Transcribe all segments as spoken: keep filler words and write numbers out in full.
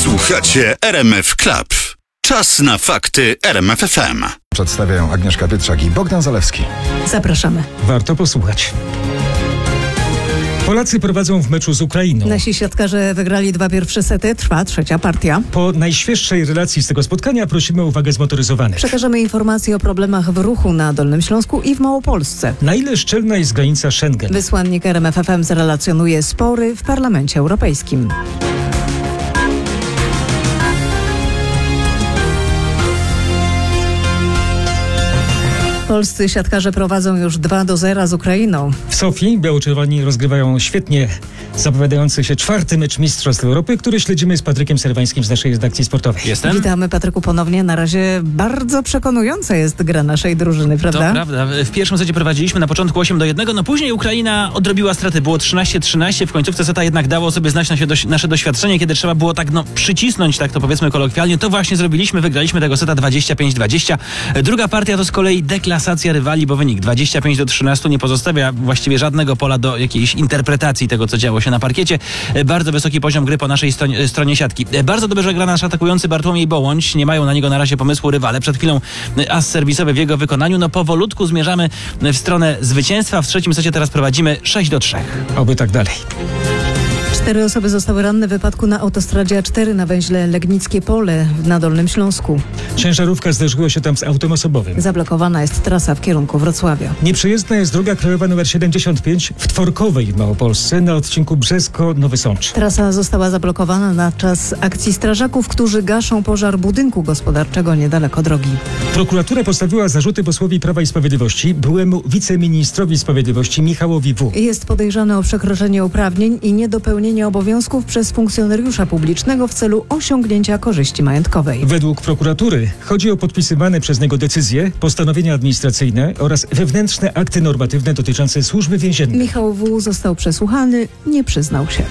Słuchacie R M F Club. Czas na fakty R M F F M. Przedstawiają Agnieszka Pietrzak i Bogdan Zalewski. Zapraszamy. Warto posłuchać. Polacy prowadzą w meczu z Ukrainą. Nasi siatkarze wygrali dwa pierwsze sety, trwa trzecia partia. Po najświeższej relacji z tego spotkania prosimy o uwagę zmotoryzowanych. Przekażemy informacje o problemach w ruchu na Dolnym Śląsku i w Małopolsce. Na ile szczelna jest granica Schengen? Wysłannik R M F F M zrelacjonuje spory w Parlamencie Europejskim. Polscy siatkarze prowadzą już dwa do zera z Ukrainą. W Sofii biało-czerwoni rozgrywają świetnie zapowiadający się czwarty mecz Mistrzostw Europy, który śledzimy z Patrykiem Serwańskim z naszej redakcji sportowej. Jestem? Witamy, Patryku, ponownie. Na razie bardzo przekonująca jest gra naszej drużyny, prawda? To prawda. W pierwszym secie prowadziliśmy na początku osiem do jednego, no później Ukraina odrobiła straty. Było trzynaście trzynaście, w końcówce seta jednak dało sobie znać nasze, doś- nasze doświadczenie, kiedy trzeba było tak no przycisnąć, tak to powiedzmy kolokwialnie. To właśnie zrobiliśmy, wygraliśmy tego seta dwadzieścia pięć dwadzieścia. Druga partia to z kolei deklasacja rywali, bo wynik dwadzieścia pięć do trzynastu nie pozostawia właściwie żadnego pola do jakiejś interpretacji tego, co działo się na parkiecie. Bardzo wysoki poziom gry po naszej stronie, stronie siatki. Bardzo dobrze gra nasz atakujący Bartłomiej Bołądź. Nie mają na niego na razie pomysłu rywale. Przed chwilą as serwisowy w jego wykonaniu. No powolutku zmierzamy w stronę zwycięstwa. W trzecim secie teraz prowadzimy sześć do trzech. Oby tak dalej. Cztery osoby zostały ranne w wypadku na autostradzie A cztery na węźle Legnickie Pole na Dolnym Śląsku. Ciężarówka zderzyła się tam z autem osobowym. Zablokowana jest trasa w kierunku Wrocławia. Nieprzejezdna jest droga krajowa nr siedemdziesiąt pięć w Tworkowej w Małopolsce na odcinku Brzesko-Nowy Sącz. Trasa została zablokowana na czas akcji strażaków, którzy gaszą pożar budynku gospodarczego niedaleko drogi. Prokuratura postawiła zarzuty posłowi Prawa i Sprawiedliwości, byłemu wiceministrowi sprawiedliwości Michałowi W. Jest podejrzany o przekroczenie uprawnień i niedopełnienie obowiązków przez funkcjonariusza publicznego w celu osiągnięcia korzyści majątkowej. Według prokuratury chodzi o podpisywane przez niego decyzje, postanowienia administracyjne oraz wewnętrzne akty normatywne dotyczące służby więziennej. Michał W. został przesłuchany, nie przyznał się.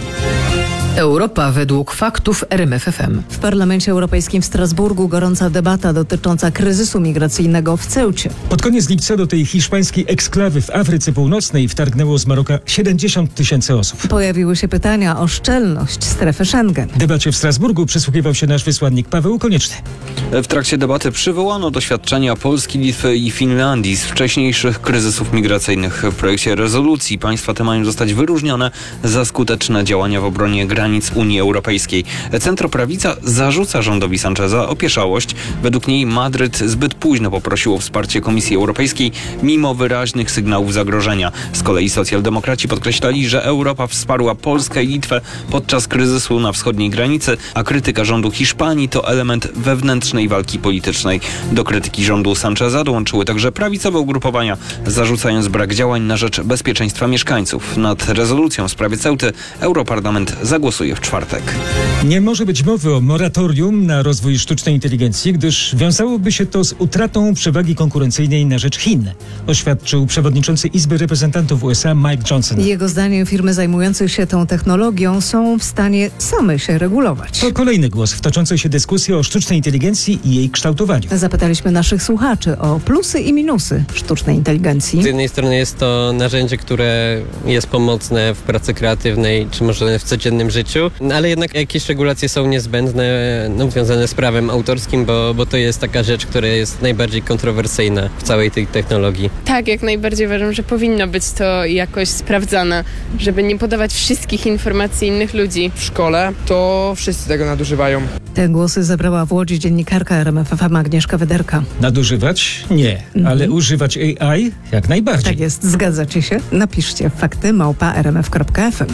Europa według faktów R M F F M. W Parlamencie Europejskim w Strasburgu gorąca debata dotycząca kryzysu migracyjnego w Ceucie. Pod koniec lipca do tej hiszpańskiej eksklawy w Afryce Północnej wtargnęło z Maroka siedemdziesiąt tysięcy osób. Pojawiły się pytania o szczelność strefy Schengen. Debacie w Strasburgu przysłuchiwał się nasz wysłannik Paweł Konieczny. W trakcie debaty przywołano doświadczenia Polski, Litwy i Finlandii z wcześniejszych kryzysów migracyjnych. W projekcie rezolucji państwa te mają zostać wyróżnione za skuteczne działania w obronie granic Unii Europejskiej. Centroprawica zarzuca rządowi Sancheza opieszałość. Według niej Madryt zbyt późno poprosił o wsparcie Komisji Europejskiej mimo wyraźnych sygnałów zagrożenia. Z kolei socjaldemokraci podkreślali, że Europa wsparła Polskę i Litwę podczas kryzysu na wschodniej granicy, a krytyka rządu Hiszpanii to element wewnętrznej walki politycznej. Do krytyki rządu Sancheza dołączyły także prawicowe ugrupowania, zarzucając brak działań na rzecz bezpieczeństwa mieszkańców. Nad rezolucją w sprawie Ceuty Europarlament zagłosuje w czwartek. Nie może być mowy o moratorium na rozwój sztucznej inteligencji, gdyż wiązałoby się to z utratą przewagi konkurencyjnej na rzecz Chin, oświadczył przewodniczący Izby Reprezentantów U S A Mike Johnson. Jego zdaniem firmy zajmujące się tą technologią są w stanie same się regulować. To kolejny głos w toczącej się dyskusji o sztucznej inteligencji i jej kształtowaniu. Zapytaliśmy naszych słuchaczy o plusy i minusy sztucznej inteligencji. Z jednej strony jest to narzędzie, które jest pomocne w pracy kreatywnej, czy może w codziennym życiu, ale jednak jakieś regulacje są niezbędne, no, związane z prawem autorskim, bo, bo to jest taka rzecz, która jest najbardziej kontrowersyjna w całej tej technologii. Tak, jak najbardziej uważam, że powinno być to jakoś sprawdzane, żeby nie podawać wszystkich informacji innych ludzi. W szkole to wszyscy tego nadużywają. Te głosy zebrała w Łodzi dziennikarka R M F F M Agnieszka Wyderka. Nadużywać? Nie, Mhm. ale używać A I? Jak najbardziej. Tak jest, zgadzacie się? Napiszcie fakty małpa r m f kropka f m.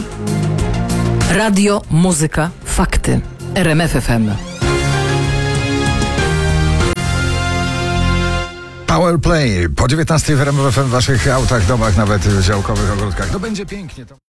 Radio, muzyka, fakty. R M F F M. Power Play po dziewiętnastej w R M F F M w waszych autach, domach, nawet w działkowych ogródkach. To będzie pięknie. To...